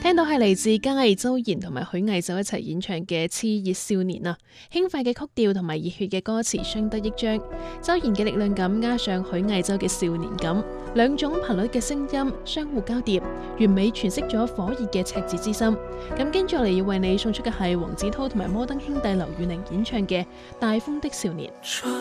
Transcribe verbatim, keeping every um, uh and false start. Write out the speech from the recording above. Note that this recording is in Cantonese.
聽到係嚟自嘉毅、周賢同埋許藝洲一齊演唱嘅《熾熱少年》啊，輕快嘅曲調同埋熱血嘅歌詞相得益彰。周賢嘅力量感加上許藝洲嘅少年感，兩種頻率嘅聲音相互交疊，完美詮釋咗火熱嘅赤子之心。咁跟住落嚟要為你送出嘅係黃子韜同埋摩登兄弟劉宇寧演唱嘅《大風的少年》。